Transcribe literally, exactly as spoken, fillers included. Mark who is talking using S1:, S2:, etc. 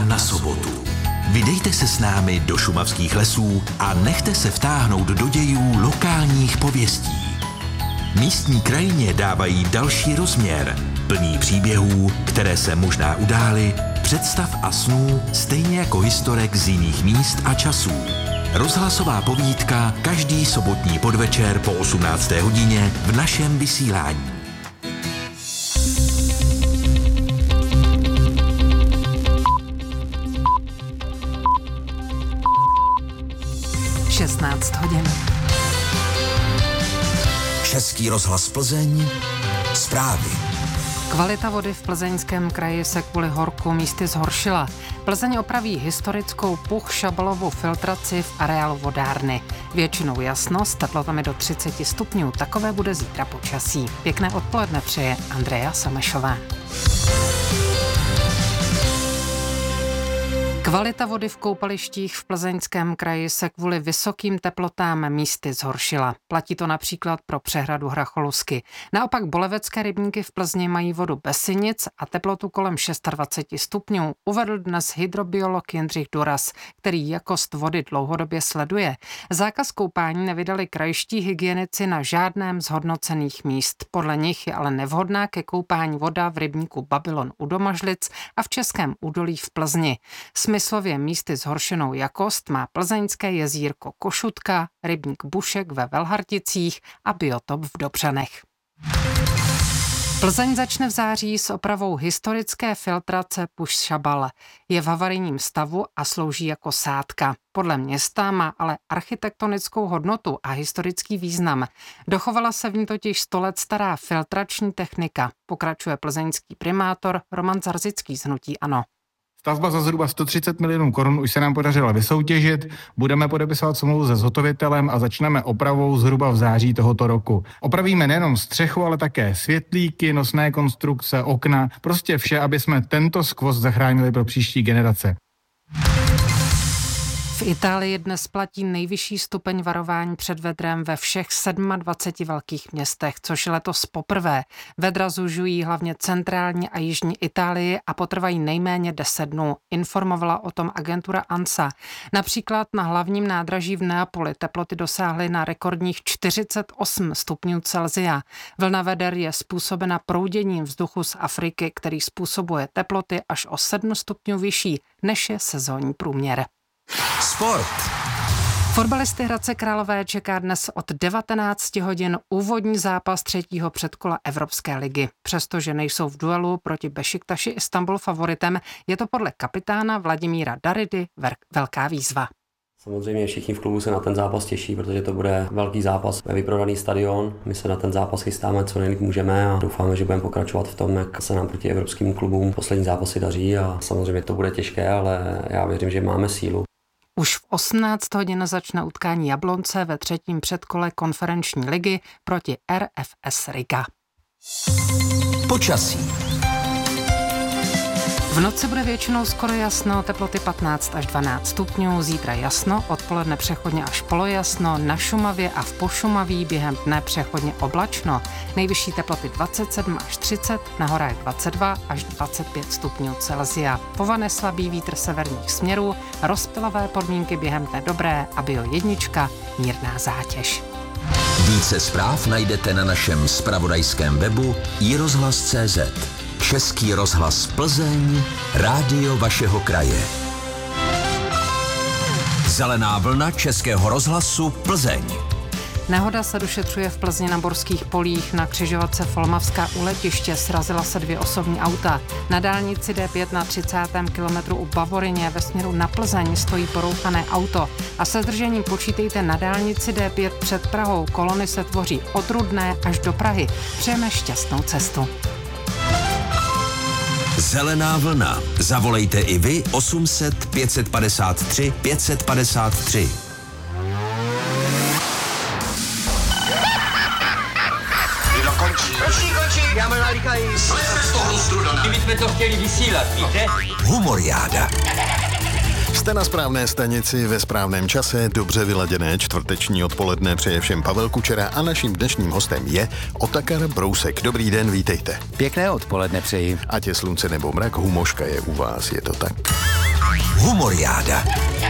S1: na sobotu. Vydejte se s námi do šumavských lesů a nechte se vtáhnout do dějů lokálních pověstí. Místní krajině dávají další rozměr, plný příběhů, které se možná udály, představ a snů, stejně jako historek z jiných míst a časů. Rozhlasová povídka každý sobotní podvečer po osmnácté hodině v našem vysílání.
S2: šestnáct hodin.
S1: Český rozhlas Plzeň, zprávy.
S2: Kvalita vody v Plzeňském kraji se kvůli horku místy zhoršila. Plzeň opraví historickou Puch-Šabalovou filtraci v areálu vodárny. Většinou jasno s teplotami do třicet stupňů. Takové bude zítra počasí. Pěkné odpoledne přeje Andrea Samešová. Kvalita vody v koupalištích v Plzeňském kraji se kvůli vysokým teplotám místy zhoršila. Platí to například pro přehradu Hracholusky. Naopak bolevecké rybníky v Plzni mají vodu bez sinic a teplotu kolem dvacet šest stupňů, uvedl dnes hydrobiolog Jindřich Duras, který jakost vody dlouhodobě sleduje. Zákaz koupání nevydali krajští hygienici na žádném z hodnocených míst. Podle nich je ale nevhodná ke koupání voda v rybníku Babylon u Domažlic a v Českém údolí v Plzni. Smyslově místy zhoršenou jakost má plzeňské jezírko Košutka, rybník Bušek ve Velharticích a biotop v Dobřanech. Plzeň začne v září s opravou historické filtrace Puch-Šabal. Je v havarijním stavu a slouží jako sádka. Podle města má ale architektonickou hodnotu a historický význam. Dochovala se v ní totiž sto let stará filtrační technika, pokračuje plzeňský primátor Roman Zarzický z hnutí ANO.
S3: Stavba za zhruba sto třicet milionů korun už se nám podařilo vysoutěžit, budeme podepisovat smlouvu se zhotovitelem a začneme opravou zhruba v září tohoto roku. Opravíme nejenom střechu, ale také světlíky, nosné konstrukce, okna, prostě vše, aby jsme tento skvost zachránili pro příští generace.
S2: V Itálii dnes platí nejvyšší stupeň varování před vedrem ve všech dvaceti sedmi velkých městech, což je letos poprvé. Vedra zužují hlavně centrální a jižní Itálii a potrvají nejméně deset dnů, informovala o tom agentura ANSA. Například na hlavním nádraží v Neapoli teploty dosáhly na rekordních čtyřicet osm stupňů Celsia. Vlna veder je způsobena prouděním vzduchu z Afriky, který způsobuje teploty až o sedm stupňů vyšší, než je sezónní průměr.
S1: Sport.
S2: Fotbalisty Hradce Králové čeká dnes od devatenáct hodin úvodní zápas třetího předkola Evropské ligy. Přestože nejsou v duelu proti Bešiktaši Istanbul favoritem, je to podle kapitána Vladimíra Daridy velká výzva.
S4: Samozřejmě všichni v klubu se na ten zápas těší, protože to bude velký zápas, vyprodaný stadion. My se na ten zápas chystáme, co nejlíp můžeme a doufáme, že budeme pokračovat v tom, jak se nám proti evropským klubům poslední zápasy daří a samozřejmě to bude těžké, ale já věřím, že máme sílu.
S2: Už v osmnáct hodin začne utkání Jablonce ve třetím předkole konferenční ligy proti R F S Riga.
S1: Počasí.
S2: V noci bude většinou skoro jasno, teploty patnáct až dvanáct stupňů, zítra jasno, odpoledne přechodně až polojasno, na Šumavě a v Pošumaví během dne přechodně oblačno. Nejvyšší teploty dvacet sedm až třicet, na horách dvacet dva až dvacet pět stupňů Celsia. Povane slabý vítr severních směrů, rozptylavé podmínky během dne dobré a bio jednička, mírná zátěž.
S1: Více zpráv najdete na našem zpravodajském webu i rozhlas tečka cé zet. Český rozhlas Plzeň, rádio vašeho kraje. Zelená vlna Českého rozhlasu Plzeň.
S2: Nehoda se došetřuje v Plzni na Borských polích. Na křižovatce Folmavská u letiště srazila se dvě osobní auta. Na dálnici D pět na třicátém kilometru u Bavoryně ve směru na Plzeň stojí porouchané auto. A se zdržením počítejte na dálnici D pět před Prahou. Kolony se tvoří od Rudné až do Prahy. Přejeme šťastnou cestu.
S1: Zelená vlna. Zavolejte i vy osm set pět padesát tři pět padesát tři.
S5: Končí. Končí, končí. Já mám nalíkají. Slejte z toho struda.
S6: My jsme to chtěli vysílat, víte?
S1: Humoriáda.
S7: Jste na správné stanici ve správném čase, dobře vyladěné čtvrteční odpoledne přeje všem Pavel Kučera a naším dnešním hostem je Otakar Brousek. Dobrý den, vítejte.
S8: Pěkné odpoledne přeji.
S7: Ať je slunce nebo mrak, humoška je u vás, je to tak?
S1: Humoriáda.